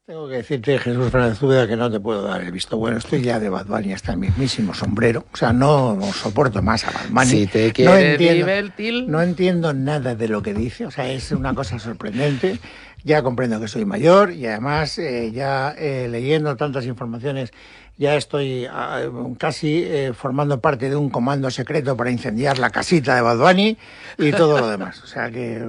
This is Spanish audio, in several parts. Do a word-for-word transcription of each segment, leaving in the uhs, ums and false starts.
Tengo que decirte, Jesús Fernández Úbeda, que no te puedo dar el visto bueno. Estoy ya de Bad Bunny hasta el mismísimo sombrero. O sea, no soporto más a Bad Bunny. Si te no quieres entiendo, divertir... no entiendo nada de lo que dice. O sea, es una cosa sorprendente. Ya comprendo que soy mayor y además eh, ya eh, leyendo tantas informaciones ya estoy eh, casi eh, formando parte de un comando secreto para incendiar la casita de Bad Bunny y todo lo demás. O sea que...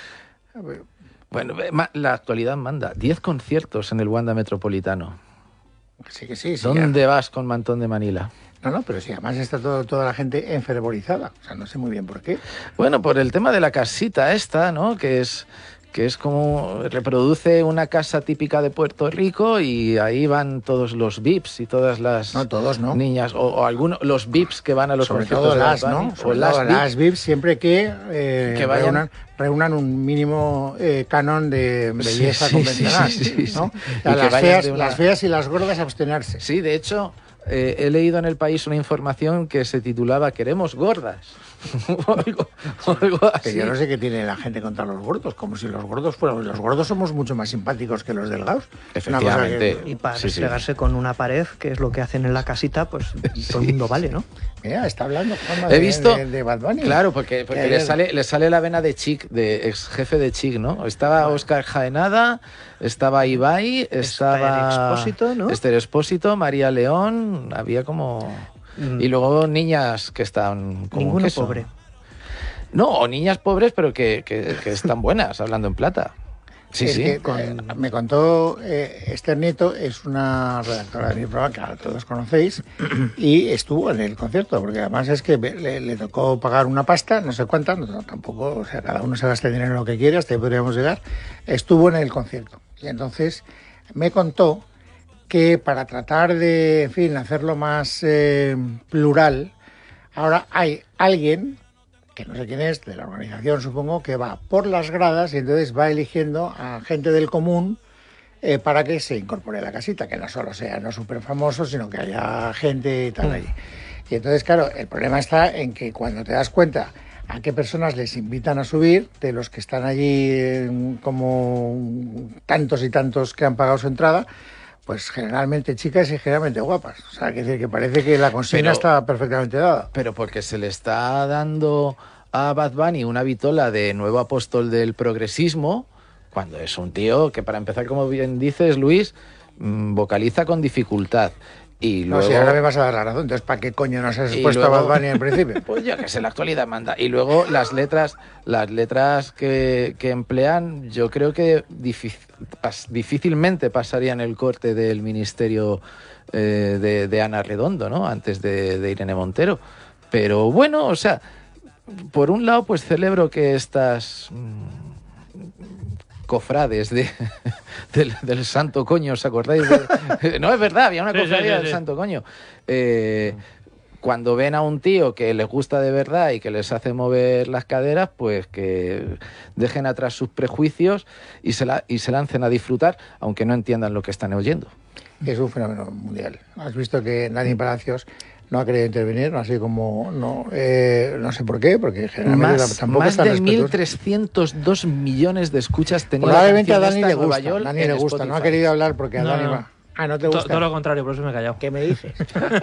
Eh, Bueno, la actualidad manda. Diez conciertos en el Wanda Metropolitano. Sí que sí, sí. ¿Dónde ya. vas con Mantón de Manila? No, no, pero sí, además está todo, toda la gente enfervorizada. O sea, no sé muy bien por qué. Bueno, por el tema de la casita esta, ¿no? Que es... que es como reproduce una casa típica de Puerto Rico y ahí van todos los V I Ps y todas las no, todos, ¿no? niñas, o, o algunos, los V I Ps que van a los Sobre conciertos todo las, de Bad Bunny, ¿no? Sobre o las, las V I Ps siempre que, eh, que vayan... reúnan, reúnan un mínimo eh, canon de belleza sí, convencional, sí, sí, sí, ¿no? sí. O sea, las, feas, una... las feas y las gordas abstenerse. Sí, de hecho, eh, he leído en El País una información que se titulaba "Queremos gordas". o algo, o algo así. Que yo no sé qué tiene la gente contra los gordos, como si los gordos fueran... Los gordos somos mucho más simpáticos que los delgados. Efectivamente. Que... Y para sí, restregarse sí. con una pared, que es lo que hacen en la casita, pues sí. Todo el mundo vale, ¿no? Mira, está hablando Juanma He de, visto, de, de Bad Bunny. Claro, porque, porque le, sale, le sale la vena de Chic, de ex jefe de Chic, ¿no? Estaba Óscar Jaenada, estaba Ibai, estaba... Esther Expósito, ¿no? Esther Expósito, María León, había como... Mm. Y luego niñas que están como Ninguno queso. Pobre. No, o niñas pobres, pero que, que, que están buenas, hablando en plata. Sí, es sí. Que, con... eh, me contó eh, Esther Nieto, es una redactora de mi programa que ahora todos conocéis, y estuvo en el concierto, porque además es que le, le tocó pagar una pasta, no sé cuánta, no, tampoco, o sea, cada uno se gasta el dinero en lo que quiere, hasta ahí podríamos llegar. Estuvo en el concierto. Y entonces me contó que para tratar de, en fin, hacerlo más eh, plural, ahora hay alguien... que no sé quién es, de la organización supongo, que va por las gradas y entonces va eligiendo a gente del común eh, para que se incorpore a la casita, que no solo sea no súper famoso, sino que haya gente y tal allí. Y entonces, claro, el problema está en que cuando te das cuenta a qué personas les invitan a subir, de los que están allí eh, como tantos y tantos que han pagado su entrada, pues generalmente chicas y generalmente guapas. O sea, que, que parece que la consigna pero, está perfectamente dada. Pero porque se le está dando a Bad Bunny una vitola de nuevo apóstol del progresismo, cuando es un tío que, para empezar, como bien dices, Luis, mmm, vocaliza con dificultad. Y luego... No, si ahora me vas a dar la razón, entonces ¿para qué coño nos has expuesto luego... a Bad Bunny en principio? Pues yo que sé, la actualidad manda. Y luego las letras, las letras que, que emplean, yo creo que difícil, pas, difícilmente pasarían el corte del ministerio eh, de, de Ana Redondo, ¿no? Antes de, de Irene Montero. Pero bueno, o sea, por un lado, pues celebro que estas... Mmm, cofrades de, del, del Santo Coño, ¿os acordáis? De, no, es verdad, había una cofradía sí, sí, sí, del sí. Santo Coño. Eh, cuando ven a un tío que les gusta de verdad y que les hace mover las caderas, pues que dejen atrás sus prejuicios y se, la, y se lancen a disfrutar, aunque no entiendan lo que están oyendo. Es un fenómeno mundial. Has visto que Dani Palacios no ha querido intervenir, así como no eh, no sé por qué, porque generalmente más, tampoco más está de mil trescientos dos millones de escuchas tenía. Probablemente a Dani le gusta, a Dani le gusta, no ha querido hablar porque a no, Dani va. Ah, no te gusta. Todo lo contrario, por eso me he callado. ¿Qué me dices?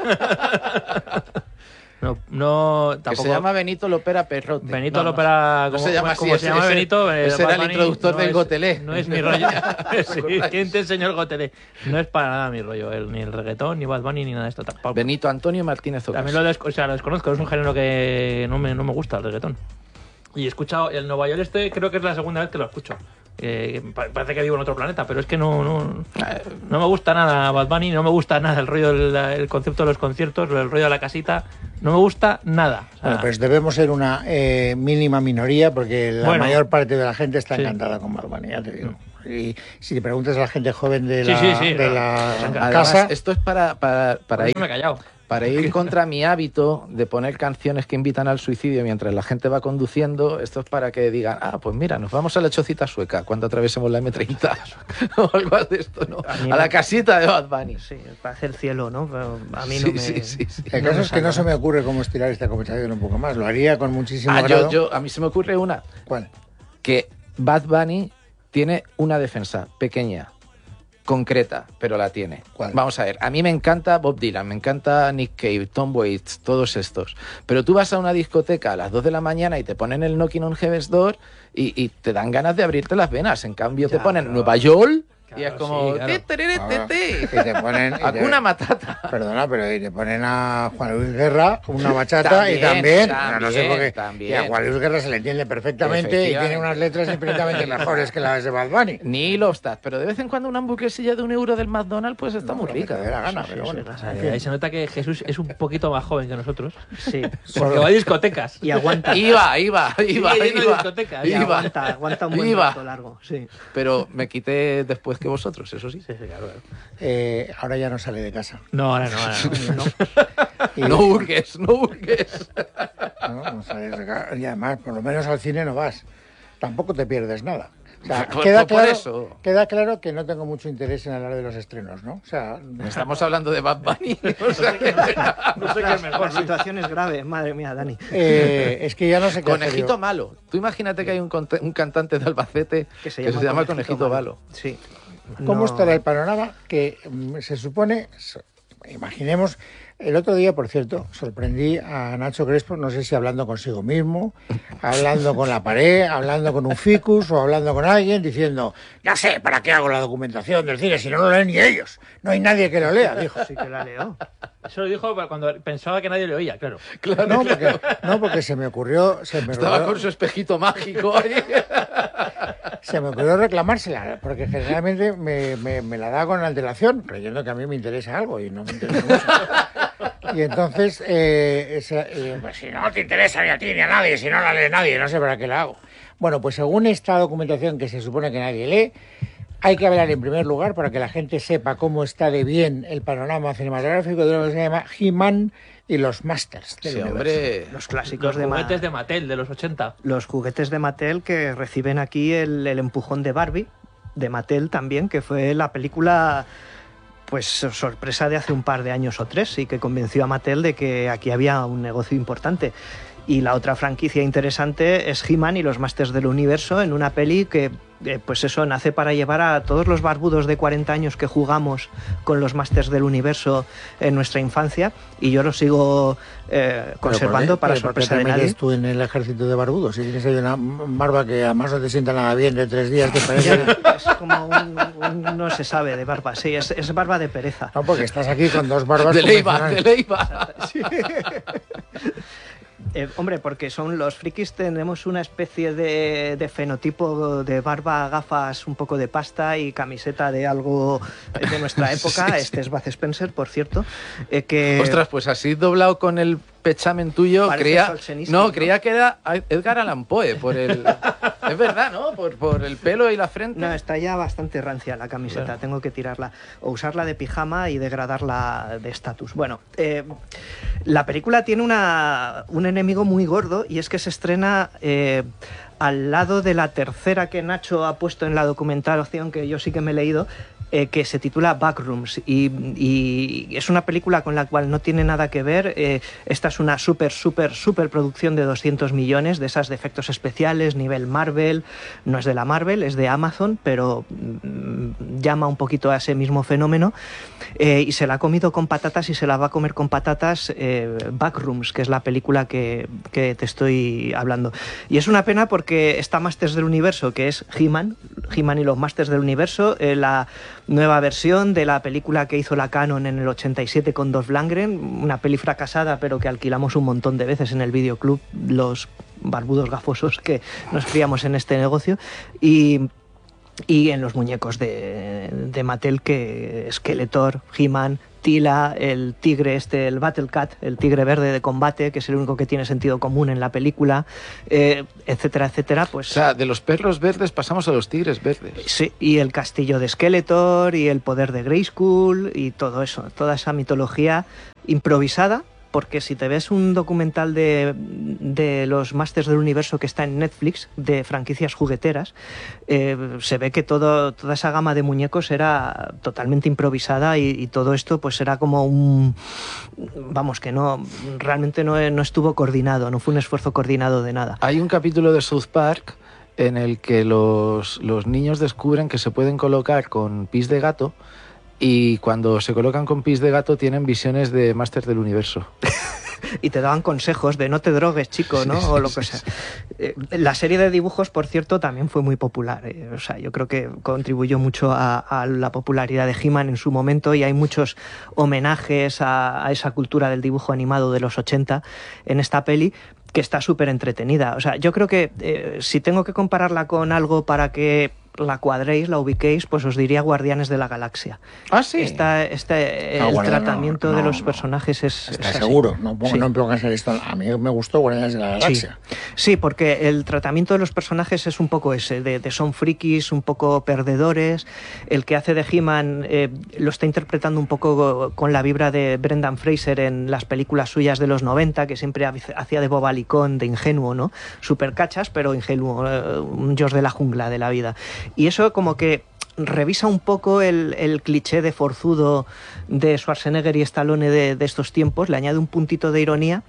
No, no, tampoco... Que se llama Benito Lopera Perrote. Benito no, Lopera... No, no se llama así. Como Ese, se llama ese, Benito... Eh, ese era el introductor no del es, Gotelé. No es mi rollo. Sí, ¿quién te enseñó el Gotelé? No es para nada mi rollo. El, ni el reggaetón, ni Bad Bunny, ni nada de esto. Tampoco. Benito Antonio Martínez Ocas. También lo, des, o sea, lo desconozco. Es un género que no me, no me gusta, el reggaetón. Y he escuchado... El Nueva York este creo que es la segunda vez que lo escucho. Eh, parece que vivo en otro planeta, pero es que no, no, no me gusta nada Bad Bunny, no me gusta nada el rollo, el, el concepto de los conciertos, el rollo de la casita, no me gusta nada. O sea, bueno, pues debemos ser una eh, mínima minoría porque la bueno, mayor parte de la gente está sí. encantada con Bad Bunny, ya te digo. Y si te preguntas a la gente joven de sí, la, sí, sí, de no, la Además, casa... Esto es para, para, para ir... me he callado. Para ir contra mi hábito de poner canciones que invitan al suicidio mientras la gente va conduciendo, esto es para que digan, ah, pues mira, nos vamos a la Chocita Sueca cuando atravesemos la eme treinta o algo de esto, ¿no? A, a la me... casita de Bad Bunny. Sí, para hacer cielo, ¿no? Pero a mí sí, no me... Sí, sí, sí. El caso no es que no se me ocurre cómo estirar esta conversación un poco más. Lo haría con muchísimo ah, grado. Yo, yo, a mí se me ocurre una. ¿Cuál? Que Bad Bunny tiene una defensa pequeña. concreta, pero la tiene. ¿Cuál? Vamos a ver, a mí me encanta Bob Dylan, me encanta Nick Cave, Tom Waits, todos estos. Pero tú vas a una discoteca a las dos de la mañana y te ponen el Knocking on Heaven's Door y, y te dan ganas de abrirte las venas. En cambio, Ya, te ponen pero- Nueva York y Claro, es como... sí, claro. "Ti, tiriri, ti, Claro. ti". Y te ponen... y te- Hakuna Matata. Perdona, pero y te ponen a Juan Luis Guerra una bachata También, y también, también, no sé por qué, también. y a Juan Luis Guerra se le entiende perfectamente y Efectivamente. tiene unas letras infinitamente mejores que las de Bad Bunny. Ni Lobstad, pero de vez en cuando una hamburguesilla de un euro del McDonald's pues está No, muy lo que rica. te dé la gana, Sí, pero sí, bueno. sí, en Ahí, fin. ahí se nota que Jesús es un poquito más joven que nosotros. Sí. Porque va a discotecas. Y aguanta. Iba, iba, iba, Sigue yendo a iba, discotecas. Y iba. aguanta, aguanta un buen Iba. rato largo. Sí. Pero me quité después que vosotros, eso sí. Sí, sí, claro, claro. Eh, ahora ya no sale de casa. No, ahora no, ahora no. Y, No hurgues, no hurgues. ¿no? No sales de casa. Y además, por lo menos al cine no vas. Tampoco te pierdes nada. O sea, Por- queda, por- por claro, eso. queda claro que no tengo mucho interés en hablar de los estrenos, ¿no? O sea, Estamos hablando de Bad Bunny. O sea que- No sé qué es mejor. La situación es grave, madre mía, Dani. eh, es que ya no sé qué hacer Conejito yo. malo. Tú imagínate que hay un, conte- un cantante de Albacete que se llama, Conejito Malo. Sí. ¿Cómo No- estará el panorama? Que mm, se supone, so- imaginemos, el otro día, por cierto, sorprendí a Nacho Crespo, no sé si hablando consigo mismo, hablando con la pared, hablando con un ficus o hablando con alguien, diciendo, ya sé, ¿para qué hago la documentación del cine si no lo leen ni ellos? No hay nadie que lo lea, dijo. Sí que la leo. Eso lo dijo cuando pensaba que nadie le oía, claro. No, porque, no, porque se me ocurrió, se me Estaba ocurrió, con su espejito mágico ahí. se me ocurrió reclamársela, porque generalmente me, me- me la da con antelación, creyendo que a mí me interesa algo y no me interesa mucho. Y entonces, eh, esa- eh, pues si no te interesa ni a ti ni a nadie, si no la lee nadie, no sé para qué la hago. Bueno, pues según esta documentación que se supone que nadie lee, hay que hablar en primer lugar para que la gente sepa cómo está de bien el panorama cinematográfico de lo que se llama He-Man y los Masters del Sí, universo. hombre. Los clásicos Los de Ma- juguetes de Mattel de los ochenta. Los juguetes de Mattel que reciben aquí el, el empujón de Barbie, de Mattel también, que fue la película pues sorpresa de hace un par de años o tres y que convenció a Mattel de que aquí había un negocio importante. Y la otra franquicia interesante es He-Man y los Masters del Universo, en una peli que, eh, pues eso, nace para llevar a todos los barbudos de cuarenta años que jugamos con los Masters del Universo en nuestra infancia, y yo los sigo eh, conservando para ¿Pero por qué sorpresa te de nadie. metes tú en el ejército de barbudos? Si tienes ahí una barba que además no te sienta nada bien de tres días, te parece... Es como un, un- no se sabe de barba, sí, es, es barba de pereza. No, porque estás aquí con dos barbas De Leiva, convencionales. de Leiva. Eh, hombre, porque son los frikis, tenemos una especie de, de fenotipo de barba, gafas, un poco de pasta y camiseta de algo de nuestra época. Sí, sí. Este es Bud Spencer, por cierto. eh, que Ostras, pues así doblado con el pechamen tuyo, Parece creía, Solzhenitsyn, no, ¿no? creía que era Edgar Allan Poe, por el, es verdad, ¿no? Por, por el pelo y la frente. No, está ya bastante rancia la camiseta, Claro. tengo que tirarla o usarla de pijama y degradarla de estatus. Bueno, eh, la película tiene una, un enemigo muy gordo y es que se estrena eh, al lado de la tercera que Nacho ha puesto en la documentación, que yo sí que me he leído, eh, que se titula Backrooms y, y es una película con la cual no tiene nada que ver. Eh, esta es una súper, súper, súper producción de doscientos millones, de esas de efectos especiales, nivel Marvel. No es de la Marvel, es de Amazon, pero mm, llama un poquito a ese mismo fenómeno. Eh, y se la ha comido con patatas y se la va a comer con patatas eh, Backrooms, que es la película que, que te estoy hablando. Y es una pena porque está Masters del Universo, que es He-Man, He-Man y los Masters del Universo, eh, la nueva versión de la película que hizo la Canon en el ochenta y siete con Dolph Lundgren, una peli fracasada pero que alquilamos un montón de veces en el videoclub, los barbudos gafosos que nos criamos en este negocio, y y en los muñecos de, de Mattel, que Skeletor, He-Man, Tila, el tigre este, el Battle Cat, el tigre verde de combate, que es el único que tiene sentido común en la película, eh, etcétera, etcétera, pues... O sea, de los perros verdes pasamos a los tigres verdes. Sí, y el castillo de Skeletor, y el poder de Grayskull, y todo eso, toda esa mitología improvisada, porque si te ves un documental de, de los Masters del Universo que está en Netflix, de franquicias jugueteras, eh, se ve que todo, toda esa gama de muñecos era totalmente improvisada y, y todo esto pues era como un... Vamos, que no, realmente no, no estuvo coordinado, no fue un esfuerzo coordinado de nada. Hay un capítulo de South Park en el que los, los niños descubren que se pueden colocar con pis de gato y cuando se colocan con pis de gato tienen visiones de Masters del Universo. Y te daban consejos de no te drogues, chico, ¿no? Sí, o lo sí, que sí, sea. Eh, la serie de dibujos, por cierto, también fue muy popular. Eh, o sea, yo creo que contribuyó mucho a, a la popularidad de He-Man en su momento y hay muchos homenajes a, a esa cultura del dibujo animado de los ochenta en esta peli, que está súper entretenida. O sea, yo creo que eh, si tengo que compararla con algo para que la cuadréis, la ubiquéis, pues os diría Guardianes de la Galaxia. Ah, sí. Esta, este, No, el bueno, tratamiento no, no, de los no. personajes es, Está es así. seguro, no pongo, Sí. no pongas esto. A mí me gustó Guardianes de la Galaxia. Sí. Sí, porque el tratamiento de los personajes es un poco ese, de, de son frikis, un poco perdedores. El que hace de He-Man eh, lo está interpretando un poco con la vibra de Brendan Fraser en las películas suyas de los noventa, que siempre hacía de bobalicón, de ingenuo, ¿no? Super cachas, pero ingenuo, eh, un George de la jungla de la vida. Y eso como que revisa un poco el, el cliché de forzudo de Schwarzenegger y Stallone de, de estos tiempos, le añade un puntito de ironía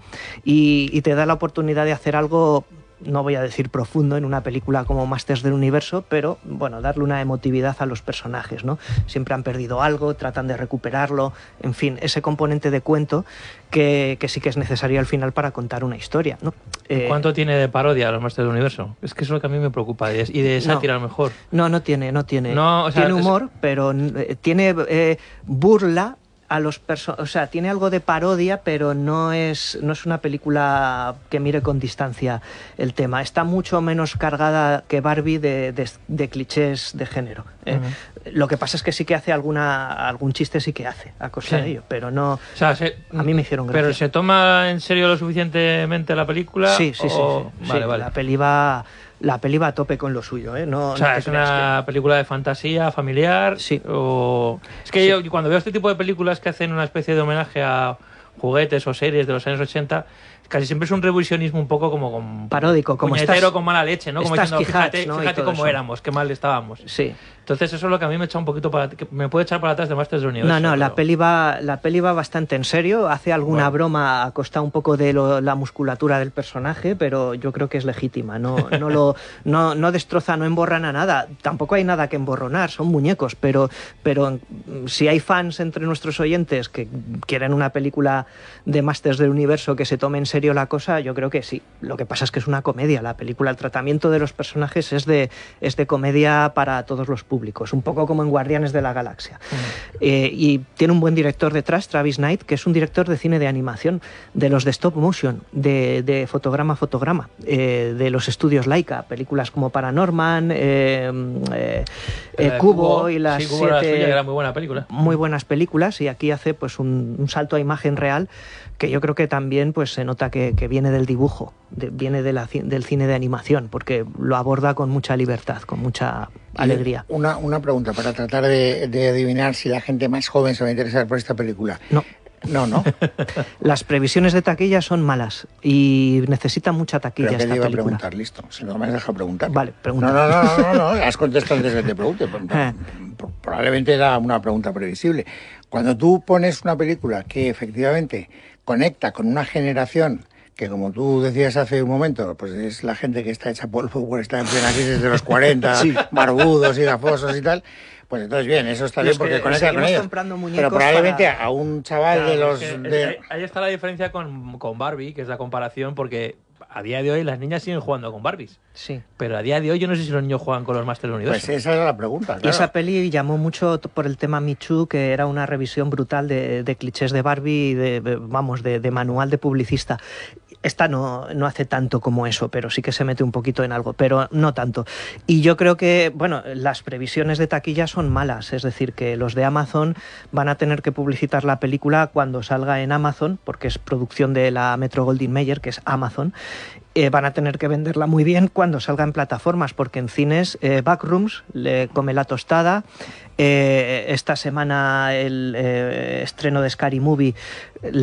y, y te da la oportunidad de hacer algo, no voy a decir profundo en una película como Masters del Universo, pero bueno, darle una emotividad a los personajes, ¿no? Siempre han perdido algo, tratan de recuperarlo, en fin, ese componente de cuento que, que sí que es necesario al final para contar una historia, ¿no? Eh, ¿Cuánto tiene de parodia los Masters del Universo? Es que eso es lo que a mí me preocupa. Y de, y de sátira a lo mejor. No, no tiene, no tiene. No, o sea, tiene es- humor, pero eh, tiene eh, burla a los personajes, o sea, tiene algo de parodia, pero no es, no es una película que mire con distancia el tema. Está mucho menos cargada que Barbie de, de, de clichés de género. ¿eh? Ujú. Lo que pasa es que sí que hace alguna algún chiste, sí que hace a costa Sí. de ello, pero no. O sea, se- A mí me hicieron gracia. ¿Pero se toma en serio lo suficientemente la película? Sí, sí, sí, o- sí, Vale, sí, vale. La peli va, la peli va a tope con lo suyo, ¿eh? No, O sea, no te es creas una película de fantasía familiar. Sí. O... Es que Sí. yo cuando veo este tipo de películas que hacen una especie de homenaje a juguetes o series de los años ochenta, casi siempre es un revisionismo un poco como con Paródico, como puñetero, estás- con mala leche, ¿no? Como estás diciendo, Quijote, fíjate, ¿no? Y fíjate todo cómo eso. éramos, qué mal estábamos. Sí. Entonces eso es lo que a mí me echa un poquito para... que me puede echar para atrás de Masters del Universo. No, no, la pero- peli va, la peli va bastante en serio, hace alguna Bueno. broma a costa un poco de lo- la musculatura del personaje, pero yo creo que es legítima, no, no, lo, no, no destroza, no emborrana nada, tampoco hay nada que emborronar, son muñecos, pero, pero mm, si hay fans entre nuestros oyentes que quieren una película de Masters del Universo que se tome en serio la cosa, yo creo que sí. Lo que pasa es que es una comedia, la película, el tratamiento de los personajes es de, es de comedia para todos los públicos, un poco como en Guardianes de la Galaxia. Eh, y tiene un buen director detrás, Travis Knight, que es un director de cine de animación, de los de stop motion, de, de fotograma a fotograma, eh, de los estudios Laika, películas como Paranorman, eh, eh, La eh, de Cubo y las sí, Cubo era la siete... suya, que era muy buena película. Muy buenas películas, y aquí hace pues un, un salto a imagen real que yo creo que también pues se nota que, que viene del dibujo, de- viene de la ci- del cine de animación, porque lo aborda con mucha libertad, con mucha alegría. Y Una, una pregunta para tratar de, de adivinar si la gente más joven se va a interesar por esta película. No. No, no. Las previsiones de taquilla son malas y necesita mucha taquilla Pero que esta te iba a película. preguntar, listo. Si no me has dejado preguntar. Vale, pregunta. No, no, no, no, no, no, has contestado antes de que te pregunte. Eh. Probablemente era una pregunta previsible. Cuando tú pones una película que efectivamente conecta con una generación que, como tú decías hace un momento, pues es la gente que está hecha polvo, pues está en plena crisis de los cuarenta, Sí. barbudos y gafosos y tal, pues entonces bien, eso está Los bien porque que conecta con seguimos ellos. comprando muñecos Pero probablemente para- a un chaval Claro, de los... es que- es- de- ahí- ahí está la diferencia con, con Barbie, que es la comparación, porque a día de hoy las niñas siguen jugando con Barbies. Sí. Pero a día de hoy yo no sé si los niños juegan con los Masters del Universo. Pues esa era la pregunta, Y claro. esa peli llamó mucho t- por el tema Me Too, que era una revisión brutal de, de clichés de Barbie, de, de- vamos, de, de manual de publicista. Esta no, no hace tanto como eso, pero sí que se mete un poquito en algo, pero no tanto. Y yo creo que, bueno, las previsiones de taquilla son malas, es decir, que los de Amazon van a tener que publicitar la película cuando salga en Amazon, porque es producción de la Metro Goldwyn Mayer, que es Amazon. Eh, van a tener que venderla muy bien cuando salga en plataformas, porque en cines eh, Backrooms le come la tostada. Eh, esta semana el eh, estreno de Scary Movie